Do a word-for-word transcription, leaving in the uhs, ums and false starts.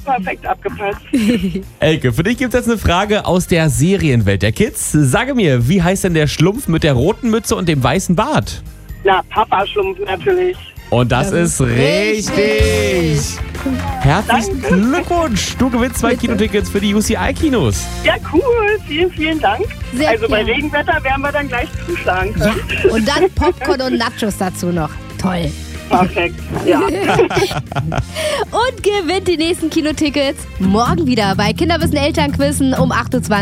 perfekt abgepasst. Elke, für dich gibt es jetzt eine Frage aus der Serienwelt der Kids. Sage mir, wie heißt denn der Schlumpf mit der roten Mütze und dem weißen Bart? Na, Papa-Schlumpf natürlich. Und das, das ist richtig. richtig. Herzlichen Danke. Glückwunsch. Du gewinnst zwei Kinotickets für die U C I-Kinos. Ja, cool. Vielen, vielen Dank. Sehr also bei gerne. Regenwetter werden wir dann gleich zuschlagen können. Ja, und dann Popcorn und Nachos dazu noch. Toll. Perfekt, ja. Und gewinnt die nächsten Kinotickets morgen wieder bei Kinderwissen Elternquissen um acht Uhr zwanzig.